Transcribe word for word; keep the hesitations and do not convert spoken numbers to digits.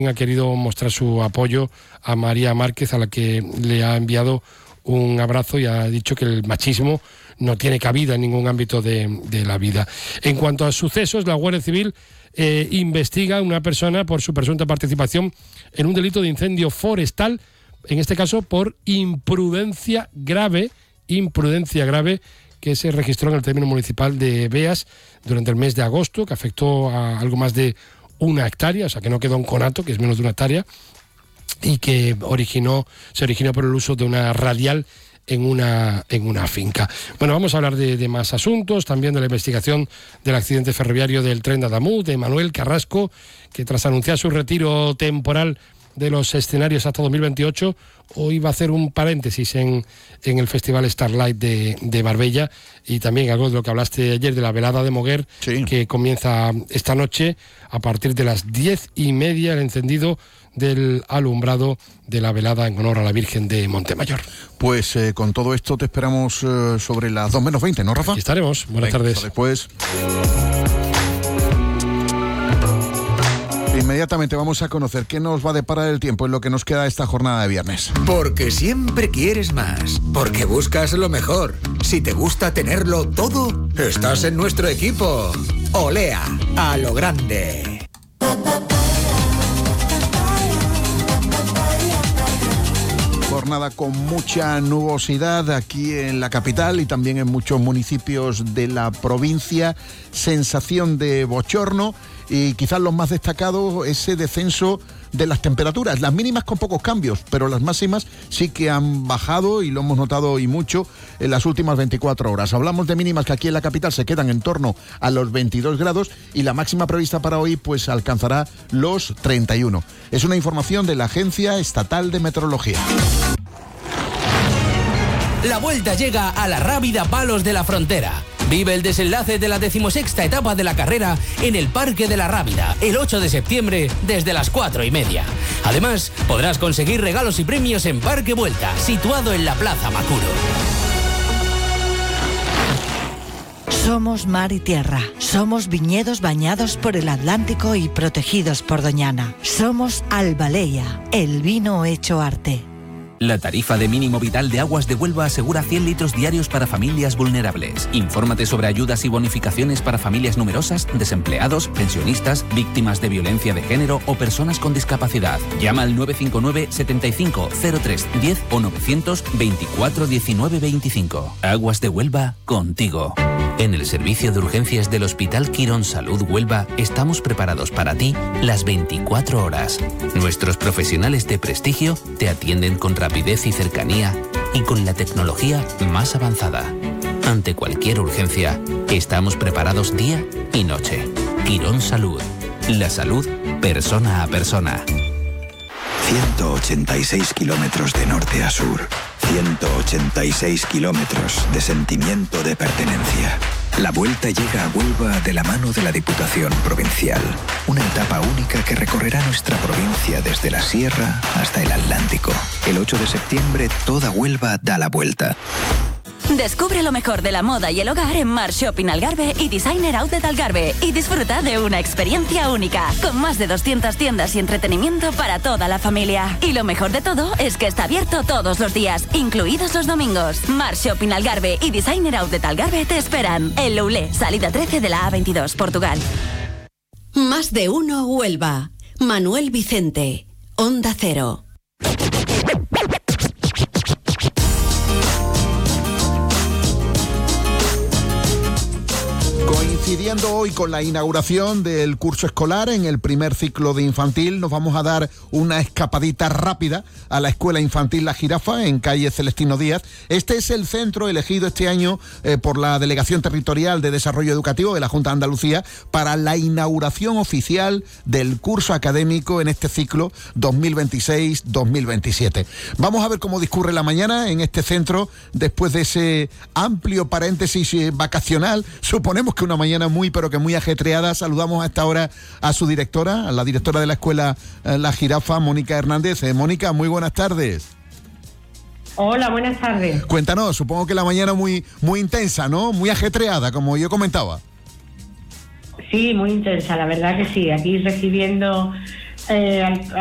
ha querido mostrar su apoyo a María Márquez, a la que le ha enviado un abrazo y ha dicho que el machismo no tiene cabida en ningún ámbito de, de la vida. En cuanto a sucesos, la Guardia Civil eh, investiga a una persona por su presunta participación en un delito de incendio forestal, en este caso por imprudencia grave, imprudencia grave, que se registró en el término municipal de Beas durante el mes de agosto, que afectó a algo más de una hectárea, o sea que no quedó un conato, que es menos de una hectárea, y que originó, se originó por el uso de una radial en una, en una finca. Bueno, vamos a hablar de, de más asuntos, también de la investigación del accidente ferroviario del tren de Adamuz, de Manuel Carrasco, que tras anunciar su retiro temporal de los escenarios hasta dos mil veintiocho, hoy va a hacer un paréntesis en, en el Festival Starlight de, de Marbella, y también algo de lo que hablaste ayer de la velada de Moguer, sí, que comienza esta noche a partir de las diez y media, el encendido del alumbrado de la velada en honor a la Virgen de Montemayor. Pues eh, con todo esto te esperamos eh, sobre las dos menos veinte, ¿no, Rafa? Aquí estaremos. Buenas Venga, tardes. Hasta después. Inmediatamente vamos a conocer qué nos va a deparar el tiempo en lo que nos queda esta jornada de viernes. Porque siempre quieres más, porque buscas lo mejor. Si te gusta tenerlo todo, estás en nuestro equipo. Olea, a lo grande. Jornada con mucha nubosidad aquí en la capital y también en muchos municipios de la provincia. Sensación de bochorno y quizás lo más destacado, ese descenso de las temperaturas. Las mínimas con pocos cambios, pero las máximas sí que han bajado y lo hemos notado y mucho en las últimas veinticuatro horas. Hablamos de mínimas que aquí en la capital se quedan en torno a los veintidós grados y la máxima prevista para hoy pues alcanzará los treinta y uno. Es una información de la Agencia Estatal de Meteorología. La Vuelta llega a la Rábida Palos de la Frontera. Vive el desenlace de la decimosexta etapa de la carrera en el Parque de la Rábida, el ocho de septiembre, desde las cuatro y media. Además, podrás conseguir regalos y premios en Parque Vuelta, situado en la Plaza Macuro. Somos mar y tierra. Somos viñedos bañados por el Atlántico y protegidos por Doñana. Somos Albaleya, el vino hecho arte. La tarifa de mínimo vital de Aguas de Huelva asegura cien litros diarios para familias vulnerables. Infórmate sobre ayudas y bonificaciones para familias numerosas, desempleados, pensionistas, víctimas de violencia de género o personas con discapacidad. Llama al nueve cinco nueve, setenta y cinco, cero tres, diez o novecientos, veinticuatro, diecinueve, veinticinco. Aguas de Huelva, contigo. En el servicio de urgencias del Hospital Quirón Salud Huelva estamos preparados para ti las veinticuatro horas. Nuestros profesionales de prestigio te atienden con rapidez y cercanía y con la tecnología más avanzada. Ante cualquier urgencia, estamos preparados día y noche. Quirón Salud. La salud persona a persona. ciento ochenta y seis kilómetros de norte a sur. ciento ochenta y seis kilómetros de sentimiento de pertenencia. La Vuelta llega a Huelva de la mano de la Diputación Provincial. Una etapa única que recorrerá nuestra provincia desde la Sierra hasta el Atlántico. El ocho de septiembre toda Huelva da la vuelta. Descubre lo mejor de la moda y el hogar en Mar Shopping Algarve y Designer Outlet Algarve y disfruta de una experiencia única, con más de doscientas tiendas y entretenimiento para toda la familia. Y lo mejor de todo es que está abierto todos los días, incluidos los domingos. Mar Shopping Algarve y Designer Outlet Algarve te esperan. En Loulé, salida trece de la A veintidós, Portugal. Más de uno Huelva. Manuel Vicente, Onda Cero. Coincidiendo hoy con la inauguración del curso escolar en el primer ciclo de infantil, nos vamos a dar una escapadita rápida a la Escuela Infantil La Jirafa en calle Celestino Díaz. Este es el centro elegido este año eh, por la Delegación Territorial de Desarrollo Educativo de la Junta de Andalucía para la inauguración oficial del curso académico en este ciclo dos mil veintiséis dos mil veintisiete. Vamos a ver cómo discurre la mañana en este centro después de ese amplio paréntesis eh, vacacional. Suponemos que una mañana muy pero que muy ajetreada. Saludamos a esta hora a su directora, a la directora de la Escuela eh, La Jirafa, Mónica Hernández. Eh, Mónica, muy buenas tardes. Hola, buenas tardes. Cuéntanos, supongo que la mañana muy, muy intensa, ¿no? Muy ajetreada, como yo comentaba. Sí, muy intensa, la verdad que sí. Aquí recibiendo Eh, al,